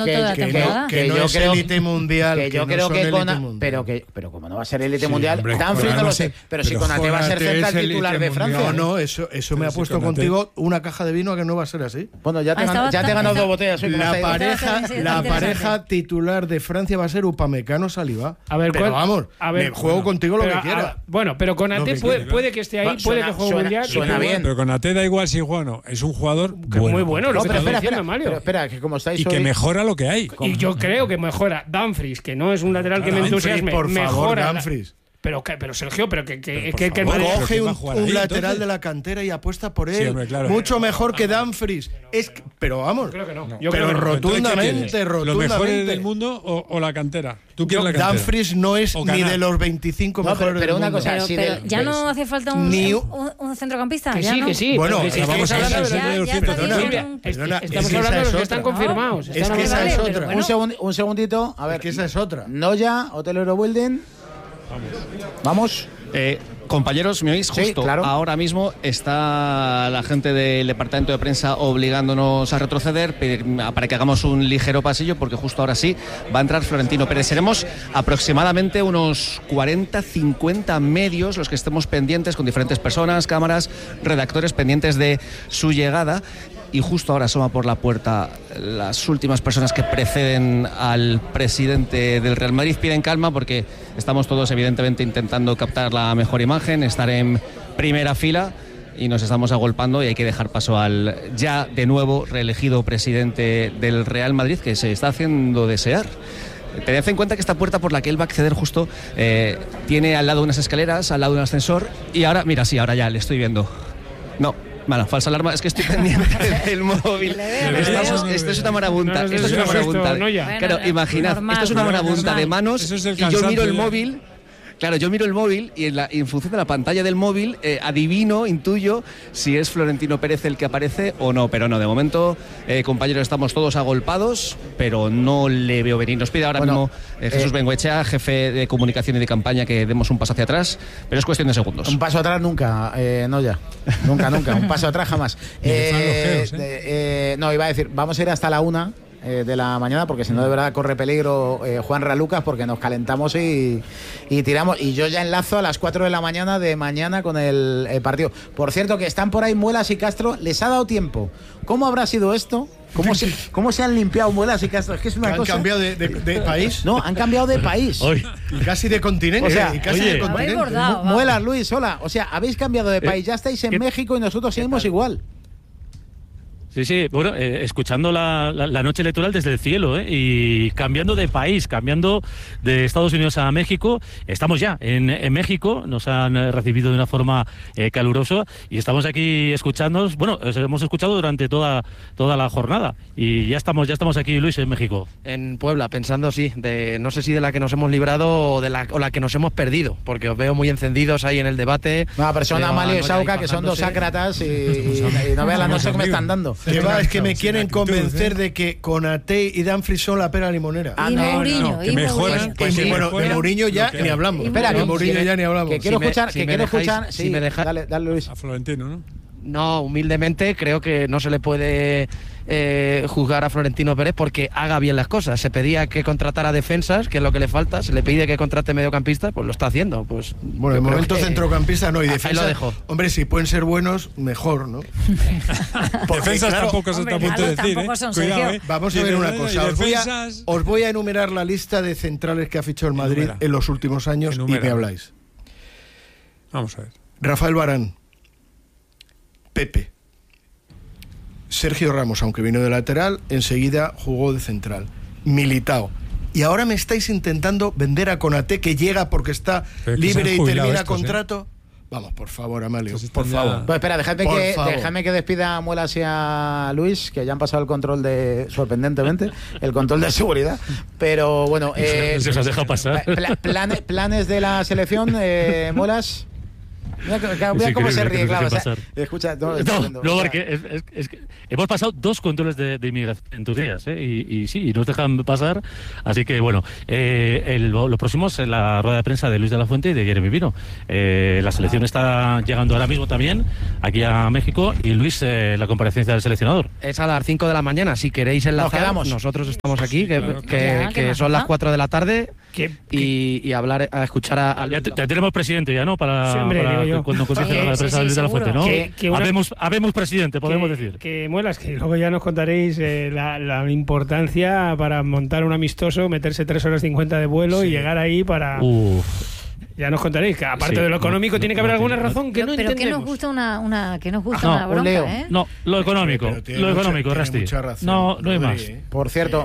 jugando toda la temporada. Que no es élite mundial. Que yo creo que pero como no va a ser élite mundial, Dumfries no lo sé. Pero si Konaté va a ser central titular de Francia. No, eso me ha puesto contigo una caja de vino que no va a ser así. Bueno, ya te he ganado 2 botellas. La pareja titular de Francia va a ser Upamecano Saliba. A ver, pero vamos, me juego contigo lo que quiera. Bueno, pero Konaté puede que esté ahí, puede que juegue mundial. Suena bien. Pero Konaté da igual si juega o no. Es un jugador muy bueno. No, pero espera, que como estáis y que mejora lo que hay. Y yo creo que mejora Dumfries, que no es un lateral que me entusiasme. Por favor, mejora Dumfries. Pero Sergio, coge un lateral de la cantera y apuesta por él. Sí, hombre, claro. Mucho mejor que Dumfries. Pero vamos, creo que no. Pero rotundamente. ¿Los mejores del mundo o la cantera? ¿Tú quieres la cantera? Dumfries no es ni de los 25 mejores del mundo. Pero ya no hace falta un centrocampista. Que sí. Bueno, estamos hablando de los que están confirmados. Es que esa es otra. Un segundito. A ver, que esa es otra. Noya, Hotel Eurobuilding. Vamos. Compañeros, ¿me oís? Sí, justo claro. Ahora mismo está la gente del departamento de prensa obligándonos a retroceder para que hagamos un ligero pasillo, porque justo ahora sí va a entrar Florentino Pérez. Seremos aproximadamente unos 40-50 medios los que estemos pendientes, con diferentes personas, cámaras, redactores pendientes de su llegada. Y justo ahora asoma por la puerta las últimas personas que preceden al presidente del Real Madrid. Piden calma porque estamos todos evidentemente intentando captar la mejor imagen, estar en primera fila y nos estamos agolpando, y hay que dejar paso al ya de nuevo reelegido presidente del Real Madrid, que se está haciendo desear. Tened en cuenta que esta puerta por la que él va a acceder justo tiene al lado unas escaleras, al lado un ascensor, y ahora, mira, sí, ahora ya le estoy viendo. No. Bueno, falsa alarma, es que estoy pendiente del móvil. Esto es una marabunta. Esto es una marabunta. Claro, imaginad, esto es una marabunta de manos y yo miro el móvil. Claro, yo miro el móvil y en función de la pantalla del móvil adivino, intuyo si es Florentino Pérez el que aparece o no. Pero no, de momento, compañeros, estamos todos agolpados, pero no le veo venir. Nos pide ahora mismo Jesús Bengoechea, jefe de comunicación y de campaña, que demos un paso hacia atrás, pero es cuestión de segundos. Un paso atrás nunca, Noya. Nunca. Un paso atrás jamás. No, iba a decir, vamos a ir hasta la 1 de la mañana, porque si no de verdad corre peligro Juan Ralucas, porque nos calentamos y tiramos, y yo ya enlazo a las 4 de la mañana de mañana con el partido. Por cierto, que están por ahí Muelas y Castro, les ha dado tiempo. ¿Cómo habrá sido esto? ¿Cómo se han limpiado Muelas y Castro? Es que es una cosa. ¿Han cambiado de país? No, han cambiado de país. Y casi de continente. O sea, de continente. Muelas, Luis, hola. O sea, habéis cambiado de país, ya estáis en México y nosotros seguimos igual. Sí, bueno, escuchando la noche electoral desde el cielo, y cambiando de país, cambiando de Estados Unidos a México. Estamos ya en México, nos han recibido de una forma calurosa y estamos aquí escuchándonos. Bueno, os hemos escuchado durante toda la jornada y ya estamos aquí, Luis, en México. En Puebla, pensando no sé si de la que nos hemos librado o la que nos hemos perdido, porque os veo muy encendidos ahí en el debate. Una persona, Amalio y Sauca, que son dos ácratas y no vean la noche que me están dando. Es que me quieren convencer de que Konaté y Dumfries son la pera limonera. Y Mourinho. Que mejoran. Bueno, de Mourinho ya ni hablamos. Espera, de Mourinho ya ni hablamos. Que quiero escuchar. Si me dejáis, dale, Luis. A Florentino, ¿no? No, humildemente creo que no se le puede juzgar a Florentino Pérez porque haga bien las cosas. Se pedía que contratara defensas, que es lo que le falta. Se le pide que contrate mediocampistas, pues lo está haciendo. Pues bueno, de momento centrocampista no, y defensa. Ahí lo dejo. Hombre, si pueden ser buenos, mejor, ¿no? Defensas tampoco se está a punto de decir, Cuidado, Vamos a ver una cosa. Os voy a enumerar la lista de centrales que ha fichado el Madrid en los últimos años y me habláis. Vamos a ver. Rafael Varane, Pepe, Sergio Ramos, aunque vino de lateral, enseguida jugó de central. Militao. Y ahora me estáis intentando vender a Konaté, que llega porque está libre y termina contrato. Vamos, por favor, Amalio, por favor. Pues espera, déjame que despida a Muelas y a Luis, que ya han pasado el control sorprendentemente, el control de seguridad. Pero bueno, se os deja pasar. Planes de la selección, Muelas. Mira cómo se ríe, claro. Escucha, no, porque es que hemos pasado 2 controles de inmigración en tus días, y sí, y nos dejan pasar. Así que bueno, lo próximo es la rueda de prensa de Luis de la Fuente y de Jeremy Pino. La selección está llegando ahora mismo también aquí a México, y Luis, la comparecencia del seleccionador. Es a las 5 de la mañana, si queréis enlazar, nosotros estamos aquí, que son las 4 de la tarde. Y hablar, a escuchar a ya tenemos presidente ya, ¿no? Para cuando comience la prensa de Luis de la Fuente, ¿no? Habemos presidente, podemos decir. Que muelas, que luego ya nos contaréis la importancia para montar un amistoso, meterse 3 horas 50 de vuelo y llegar ahí para... Ya nos contaréis que aparte de lo económico tiene que haber alguna razón que no entendemos. Pero que nos gusta una bronca, ¿eh? No, lo económico, Rasti. No hay más. Por cierto,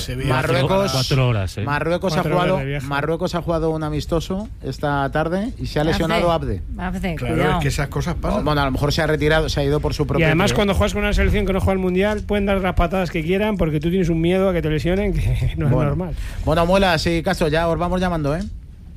Marruecos ha jugado un amistoso esta tarde y se ha lesionado Abde. Claro, es que esas cosas pasan. Bueno, a lo mejor se ha retirado, se ha ido por su propio. Y además cuando juegas con una selección que no juega al Mundial, pueden dar las patadas que quieran porque tú tienes un miedo a que te lesionen que no es normal. Bueno, Muelas y Castro, ya os vamos llamando, ¿eh?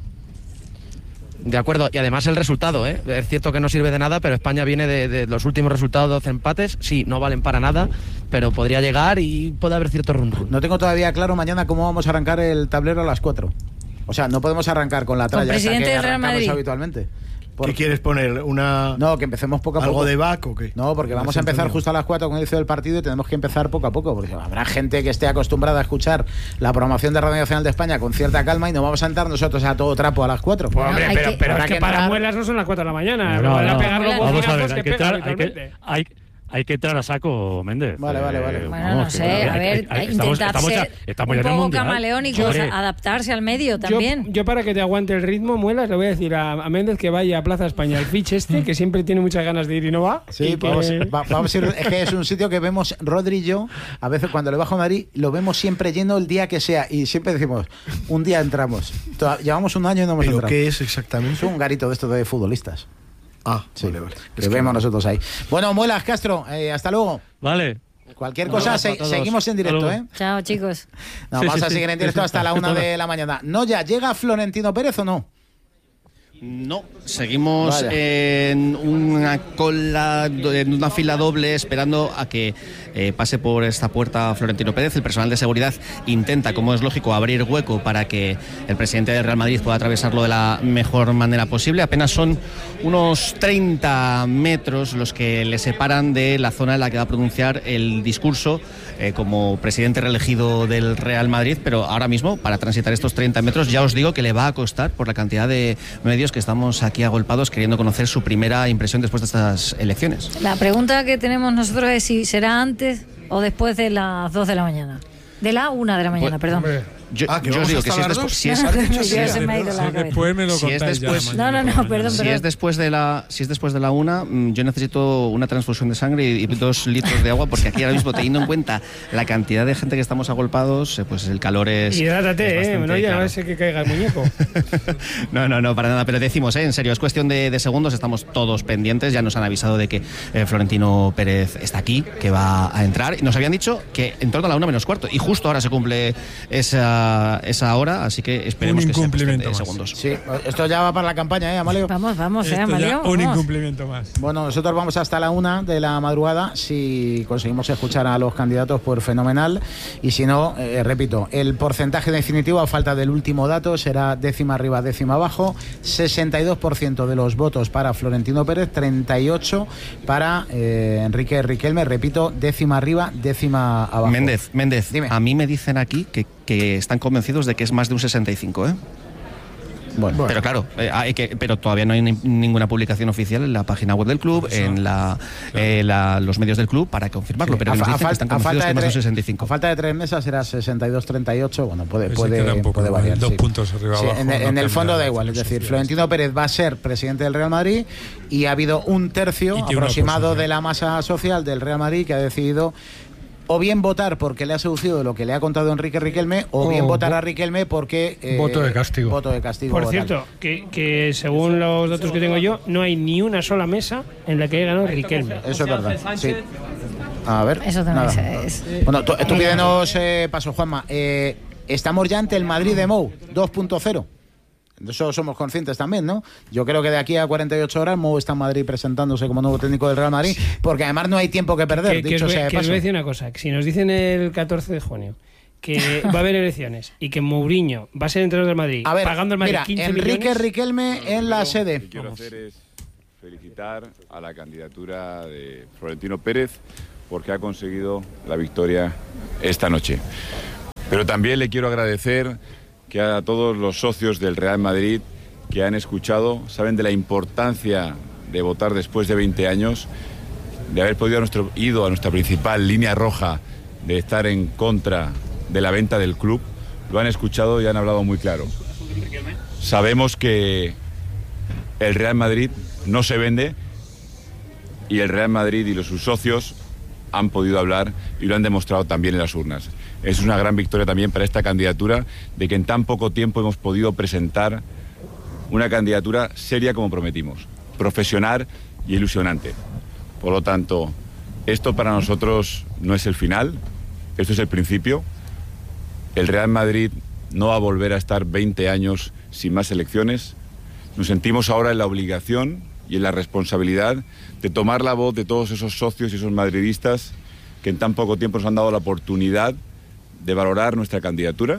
De acuerdo, y además el resultado, ¿eh? Es cierto que no sirve de nada, pero España viene de los últimos resultados, 12 empates. Sí, no valen para nada, pero podría llegar y puede haber cierto run. No tengo todavía claro mañana cómo vamos a arrancar el tablero a las 4. O sea, no podemos arrancar con la tralla esa que arrancamos habitualmente. ¿Qué quieres poner? No, que empecemos poco a poco. ¿Algo de back o qué? No, porque vamos a empezar justo a las 4 con el inicio del partido y tenemos que empezar poco a poco, porque habrá gente que esté acostumbrada a escuchar la programación de Radio Nacional de España con cierta calma y no vamos a entrar nosotros a todo trapo a las 4. Pues, hombre, pero es que para Muelas no son las 4 de la mañana. Vamos a ver, hay que entrar a saco, Méndez. Vale. Bueno, no sé, a ver, intentar ser un poco camaleónicos, adaptarse al medio también. Yo para que te aguante el ritmo, Muelas, le voy a decir a Méndez que vaya a Plaza España, el Fitch que siempre tiene muchas ganas de ir y no va. Sí, vamos a ir, es que es un sitio que vemos, Rodri y yo, a veces cuando le bajo a Madrid, lo vemos siempre lleno el día que sea, y siempre decimos, un día entramos. Llevamos un año y no hemos entrado. ¿Qué es exactamente? Es un garito de estos de futbolistas. Sí, vale. Que vemos nosotros ahí. Bueno, Muelas, Castro, hasta luego. Vale. Cualquier cosa, seguimos en directo, ¿eh? Chao, chicos. Vamos a seguir en directo hasta la 1 de la mañana. No, ya, ¿llega Florentino Pérez o no? No, seguimos en una cola, en una fila doble, esperando a que pase por esta puerta Florentino Pérez. El personal de seguridad intenta, como es lógico, abrir hueco para que el presidente del Real Madrid pueda atravesarlo de la mejor manera posible. Apenas son unos 30 metros los que le separan de la zona en la que va a pronunciar el discurso como presidente reelegido del Real Madrid, pero ahora mismo, para transitar estos 30 metros, ya os digo que le va a costar por la cantidad de medios que estamos aquí agolpados queriendo conocer su primera impresión después de estas elecciones. La pregunta que tenemos nosotros es si será antes o después de las 2 de la mañana. De la 1 de la mañana, perdón. Hombre. Yo os digo que si es después, si es después me lo contáis ya. Perdón. Si es después de la 1, yo necesito una transfusión de sangre y 2 litros de agua, porque aquí ahora mismo, teniendo en cuenta la cantidad de gente que estamos agolpados, pues el calor es. Hidrátate, no ya no sé que caiga el muñeco. No, para nada, pero decimos, en serio, es cuestión de segundos, estamos todos pendientes, ya nos han avisado de que Florentino Pérez está aquí, que va a entrar, y nos habían dicho que en torno a la 1 menos cuarto, y justo ahora se cumple esa hora, así que esperemos que sea de segundos. Sí, esto ya va para la campaña, Amalio. Vamos, Amalio. Un incumplimiento más. Bueno, nosotros vamos hasta la 1 de la madrugada. Si conseguimos escuchar a los candidatos, pues fenomenal. Y si no, repito, el porcentaje definitivo, a falta del último dato, será décima arriba, décima abajo. 62% de los votos para Florentino Pérez, 38% para Enrique Riquelme. Repito, décima arriba, décima abajo. Méndez, dime. A mí me dicen aquí que están convencidos de que es más de un 65, ¿eh? Bueno. Pero claro, pero todavía no hay ninguna publicación oficial en la página web del club, en los medios del club para confirmarlo, pero nos dicen que están convencidos que es más de un 65. A falta de 3 mesas será 62-38, bueno, puede variar. 2 puntos arriba abajo. En el fondo da igual, es decir, Florentino Pérez va a ser presidente del Real Madrid y ha habido un tercio aproximado de la masa social del Real Madrid que ha decidido o bien votar porque le ha seducido lo que le ha contado Enrique Riquelme, o bien votar a Riquelme porque... voto de castigo. Por cierto, que según los datos que tengo yo, no hay ni una sola mesa en la que haya ganado Riquelme. Eso es verdad, sí. A ver, eso también es... Bueno, tú pídenos paso, Juanma. Estamos ya ante el Madrid de Mou 2.0. De eso somos conscientes también, ¿no? Yo creo que de aquí a 48 horas Mou está en Madrid presentándose como nuevo técnico del Real Madrid, porque además no hay tiempo que perder, dicho sea de paso. Que os voy a decir una cosa, que si nos dicen el 14 de junio que va a haber elecciones y que Mourinho va a ser entrenador del Madrid, a ver, pagando el Madrid mira, 15 Enrique millones... Riquelme en la sede. Lo que quiero hacer es felicitar a la candidatura de Florentino Pérez porque ha conseguido la victoria esta noche. Pero también le quiero agradecer que a todos los socios del Real Madrid que han escuchado, saben de la importancia de votar después de 20 años, de haber podido ido a nuestra principal línea roja, de estar en contra de la venta del club. Lo han escuchado y han hablado muy claro. Sabemos que el Real Madrid no se vende y el Real Madrid y sus socios han podido hablar y lo han demostrado también en las urnas. Es una gran victoria también para esta candidatura, de que en tan poco tiempo hemos podido presentar una candidatura seria como prometimos, profesional y ilusionante. Por lo tanto, esto para nosotros no es el final, esto es el principio. El Real Madrid no va a volver a estar 20 años sin más elecciones. Nos sentimos ahora en la obligación y en la responsabilidad de tomar la voz de todos esos socios y esos madridistas que en tan poco tiempo nos han dado la oportunidad de valorar nuestra candidatura,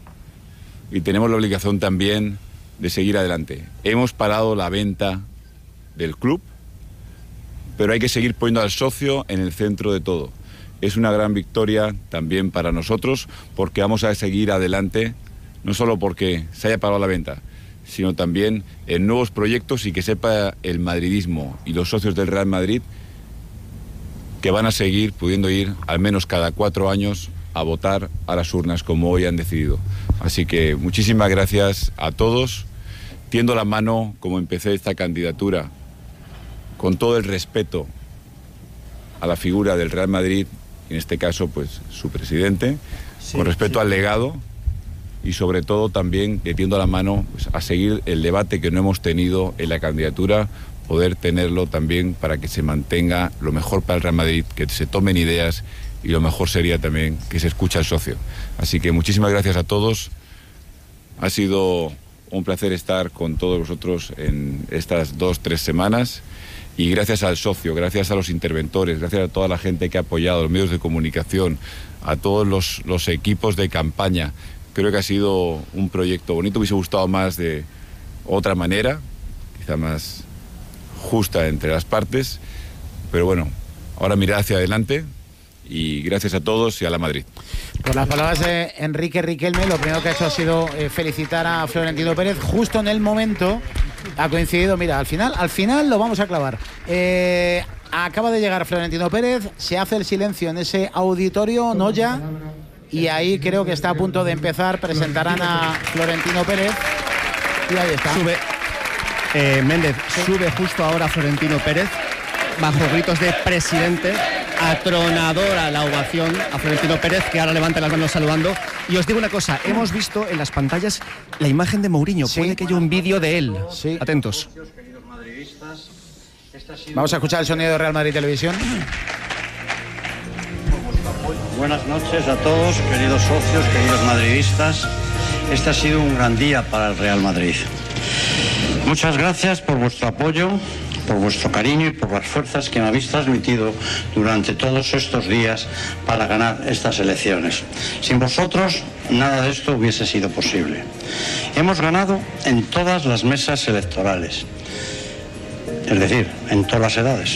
y tenemos la obligación también de seguir adelante. Hemos parado la venta del club, pero hay que seguir poniendo al socio en el centro de todo. Es una gran victoria también para nosotros, porque vamos a seguir adelante, no solo porque se haya parado la venta, sino también en nuevos proyectos, y que sepa el madridismo y los socios del Real Madrid que van a seguir pudiendo ir al menos cada 4 años a votar a las urnas como hoy han decidido. Así que muchísimas gracias a todos. Tiendo la mano, como empecé esta candidatura, con todo el respeto a la figura del Real Madrid, en este caso pues su presidente, con respeto al legado, y sobre todo también le tiendo la mano pues, a seguir el debate que no hemos tenido en la candidatura, poder tenerlo también para que se mantenga lo mejor para el Real Madrid, que se tomen ideas, y lo mejor sería también que se escuche al socio. Así que muchísimas gracias a todos. Ha sido un placer estar con todos vosotros en estas 2-3 semanas, y gracias al socio, gracias a los interventores, gracias a toda la gente que ha apoyado, a los medios de comunicación, a todos los equipos de campaña. Creo que ha sido un proyecto bonito. Me hubiese gustado más de otra manera, quizá más justa entre las partes, pero bueno, ahora mirar hacia adelante. Y gracias a todos y a la Madrid. Por las palabras de Enrique Riquelme, lo primero que ha hecho ha sido felicitar a Florentino Pérez. Justo en el momento ha coincidido, mira, al final lo vamos a clavar. Acaba de llegar Florentino Pérez, se hace el silencio en ese auditorio, no ya, y ahí creo que está a punto de empezar. Presentarán a Florentino Pérez y ahí está. Sube, Méndez, sube justo ahora Florentino Pérez, bajo gritos de presidente. Atronadora la ovación a Florentino Pérez, que ahora levanta las manos saludando. Y os digo una cosa, hemos visto en las pantallas la imagen de Mourinho. ¿Sí? Puede que haya un vídeo de él. Sí. Atentos. Vamos a escuchar el sonido de Real Madrid Televisión. Buenas noches a todos, queridos socios, queridos madridistas. Este ha sido un gran día para el Real Madrid. Muchas gracias por vuestro apoyo, por vuestro cariño y por las fuerzas que me habéis transmitido durante todos estos días para ganar estas elecciones. Sin vosotros, nada de esto hubiese sido posible. Hemos ganado en todas las mesas electorales, es decir, en todas las edades.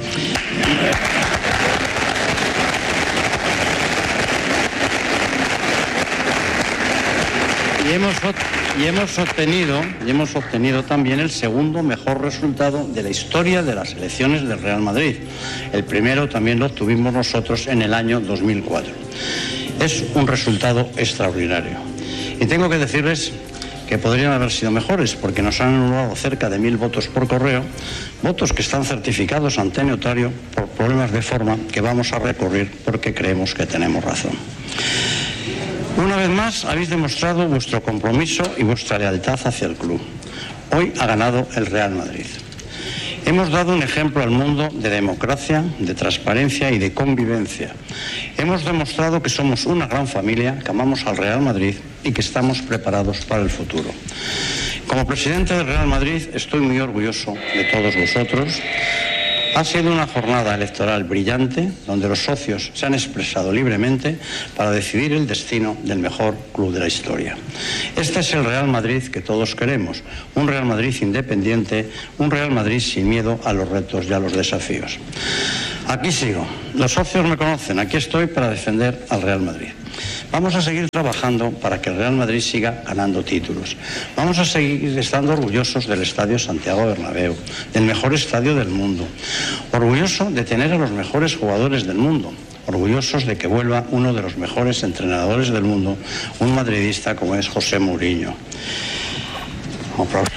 Y hemos obtenido también el segundo mejor resultado de la historia de las elecciones del Real Madrid. El primero también lo obtuvimos nosotros en el año 2004. Es un resultado extraordinario. Y tengo que decirles que podrían haber sido mejores, porque nos han anulado cerca de 1000 votos por correo, votos que están certificados ante notario por problemas de forma que vamos a recurrir porque creemos que tenemos razón. Una vez más habéis demostrado vuestro compromiso y vuestra lealtad hacia el club. Hoy ha ganado el Real Madrid. Hemos dado un ejemplo al mundo de democracia, de transparencia y de convivencia. Hemos demostrado que somos una gran familia, que amamos al Real Madrid y que estamos preparados para el futuro. Como presidente del Real Madrid estoy muy orgulloso de todos vosotros. Ha sido una jornada electoral brillante, donde los socios se han expresado libremente para decidir el destino del mejor club de la historia. Este es el Real Madrid que todos queremos, un Real Madrid independiente, un Real Madrid sin miedo a los retos y a los desafíos. Aquí sigo, los socios me conocen, aquí estoy para defender al Real Madrid. Vamos a seguir trabajando para que el Real Madrid siga ganando títulos. Vamos a seguir estando orgullosos del Estadio Santiago Bernabéu, del mejor estadio del mundo. Orgulloso de tener a los mejores jugadores del mundo. Orgullosos de que vuelva uno de los mejores entrenadores del mundo, un madridista como es José Mourinho. Aplausos.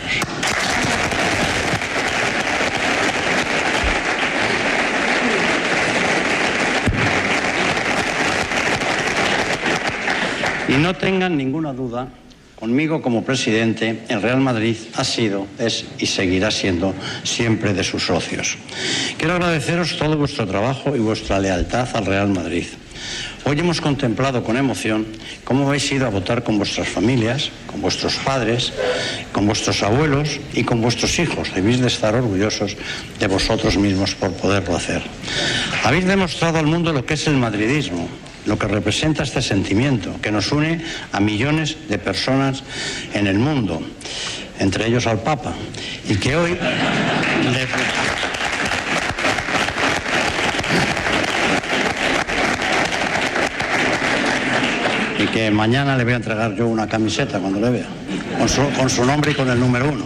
Y no tengan ninguna duda, conmigo como presidente, el Real Madrid ha sido, es y seguirá siendo siempre de sus socios. Quiero agradeceros todo vuestro trabajo y vuestra lealtad al Real Madrid. Hoy hemos contemplado con emoción cómo habéis ido a votar con vuestras familias, con vuestros padres, con vuestros abuelos y con vuestros hijos. Debéis de estar orgullosos de vosotros mismos por poderlo hacer. Habéis demostrado al mundo lo que es el madridismo, lo que representa este sentimiento que nos une a millones de personas en el mundo, entre ellos al Papa, y que hoy y que mañana le voy a entregar yo una camiseta cuando le vea, con su nombre y con el número 1.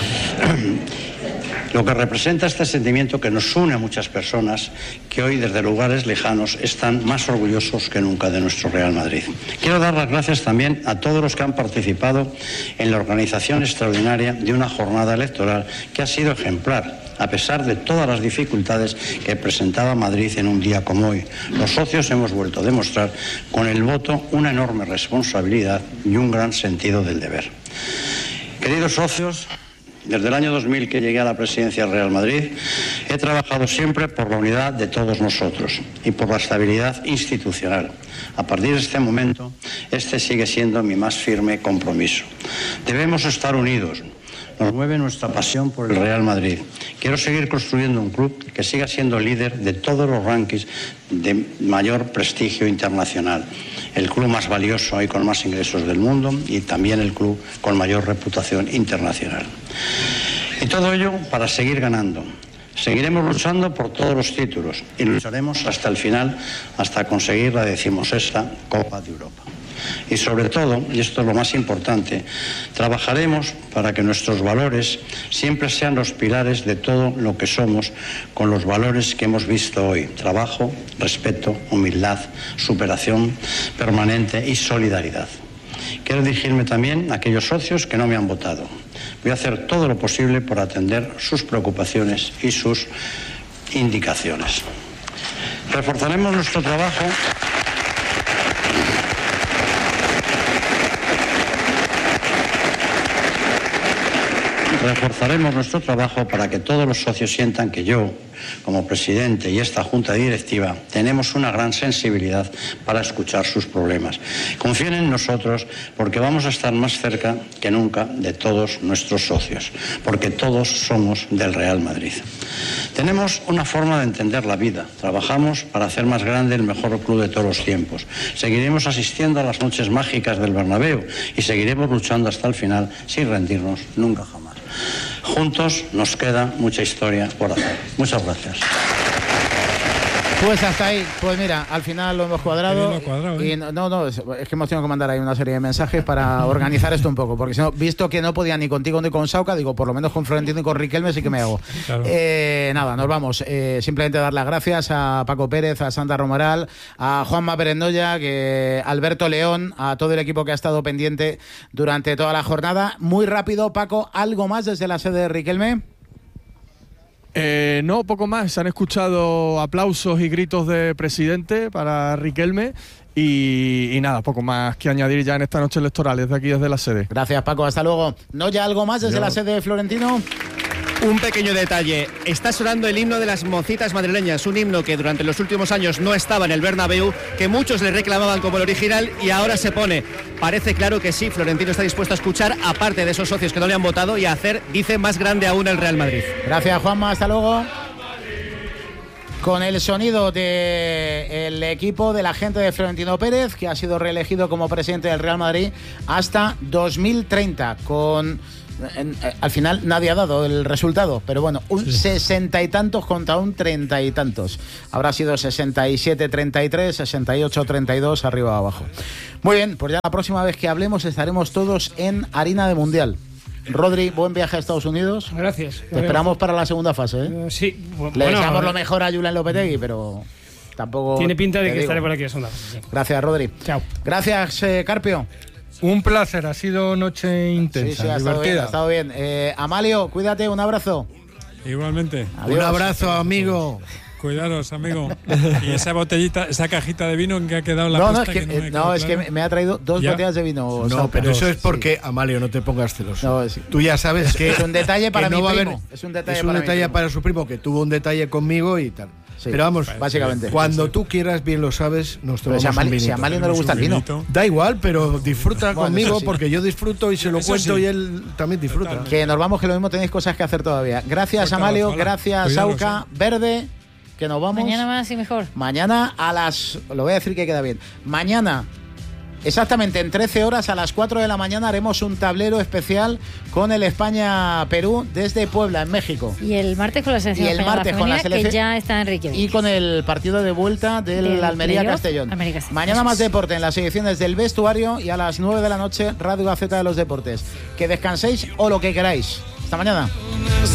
Lo que representa este sentimiento que nos une a muchas personas que hoy desde lugares lejanos están más orgullosos que nunca de nuestro Real Madrid. Quiero dar las gracias también a todos los que han participado en la organización extraordinaria de una jornada electoral que ha sido ejemplar, a pesar de todas las dificultades que presentaba Madrid en un día como hoy. Los socios hemos vuelto a demostrar con el voto una enorme responsabilidad y un gran sentido del deber. Queridos socios, desde el año 2000 que llegué a la presidencia del Real Madrid, he trabajado siempre por la unidad de todos nosotros y por la estabilidad institucional. A partir de este momento, este sigue siendo mi más firme compromiso. Debemos estar unidos. Nos mueve nuestra pasión por el Real Madrid. Quiero seguir construyendo un club que siga siendo líder de todos los rankings de mayor prestigio internacional. El club más valioso y con más ingresos del mundo y también el club con mayor reputación internacional. Y todo ello para seguir ganando. Seguiremos luchando por todos los títulos y lucharemos hasta el final, hasta conseguir la 16ª Copa de Europa. Y sobre todo, y esto es lo más importante, trabajaremos para que nuestros valores siempre sean los pilares de todo lo que somos, con los valores que hemos visto hoy: trabajo, respeto, humildad, superación permanente y solidaridad. Quiero dirigirme también a aquellos socios que no me han votado. Voy a hacer todo lo posible por atender sus preocupaciones y sus indicaciones. Reforzaremos nuestro trabajo. Reforzaremos nuestro trabajo para que todos los socios sientan que yo, como presidente, y esta junta directiva tenemos una gran sensibilidad para escuchar sus problemas. Confíen en nosotros porque vamos a estar más cerca que nunca de todos nuestros socios, porque todos somos del Real Madrid. Tenemos una forma de entender la vida. Trabajamos para hacer más grande el mejor club de todos los tiempos. Seguiremos asistiendo a las noches mágicas del Bernabéu y seguiremos luchando hasta el final sin rendirnos nunca jamás. Juntos nos queda mucha historia por hacer. Muchas gracias. Pues hasta ahí, pues mira, al final lo hemos cuadrado. Y no, es que hemos tenido que mandar ahí una serie de mensajes para organizar esto un poco, porque si no, visto que no podía ni contigo ni con Sauca, digo, por lo menos con Florentino y con Riquelme sí que me hago. Claro. Nada, nos vamos. Simplemente dar las gracias a Paco Pérez, a Sandra Romaral, a Juanma Berendoya, a Alberto León, a todo el equipo que ha estado pendiente durante toda la jornada. Muy rápido, Paco, ¿algo más desde la sede de Riquelme? No, poco más. Se han escuchado aplausos y gritos de presidente para Riquelme y nada, poco más que añadir ya en esta noche electoral desde aquí, desde la sede. Gracias, Paco. Hasta luego. ¿No ya algo más desde la sede de Florentino? Un pequeño detalle, está sonando el himno de las mocitas madrileñas, un himno que durante los últimos años no estaba en el Bernabéu, que muchos le reclamaban como el original y ahora se pone. Parece claro que sí, Florentino está dispuesto a escuchar, aparte de esos socios que no le han votado, y a hacer, dice, más grande aún el Real Madrid. Gracias, Juanma, hasta luego. Con el sonido del equipo de la gente de Florentino Pérez, que ha sido reelegido como presidente del Real Madrid hasta 2030, al final nadie ha dado el resultado, pero bueno, un 60 y tantos contra un 30 y tantos. Habrá sido 67-33, 68-32, arriba o abajo. Muy bien, pues ya la próxima vez que hablemos estaremos todos en harina de mundial. Rodri, buen viaje a Estados Unidos. Gracias. Te esperamos para la segunda fase, ¿eh? Sí. Le deseamos lo mejor a Julen Lopetegui, pero tampoco... Tiene pinta de que estaré por aquí a segunda fase. Sí. Gracias, Rodri. Chao. Gracias, Carpio. Un placer, ha sido noche intensa, sí, ha estado bien. Amalio, cuídate, un abrazo. Igualmente. Adiós. Un abrazo, amigo. Cuidaros, amigo. Y esa botellita, esa cajita de vino en que ha quedado la posta es que me ha traído 2 botellas de vino. No, pero eso es porque, Amalio, no te pongas celoso. Tú ya sabes que es un detalle para mi primo. Es un detalle para su primo, que tuvo un detalle conmigo y tal. Sí, pero vamos, básicamente. Cuando tú quieras, bien lo sabes, nos tomamos un vinito. Si a Amalio no le gusta el vino. Da igual, pero disfruta conmigo, porque yo disfruto y se lo cuento y él también disfruta. Total. Que nos vamos, que lo mismo tenéis cosas que hacer todavía. Gracias, Amalio, gracias, Sauca, Verde, que nos vamos. Mañana más y mejor. Mañana lo voy a decir que queda bien. Mañana, exactamente en 13 horas, a las 4 de la mañana, haremos un tablero especial con el España-Perú desde Puebla, en México. Y el martes con la selección española, que ya está en Reykjavik. Y con el partido de vuelta del Almería-Castellón. Mañana más deporte en las ediciones del vestuario y a las 9 de la noche, Radio Gaceta de los Deportes. Que descanséis o lo que queráis. Hasta mañana.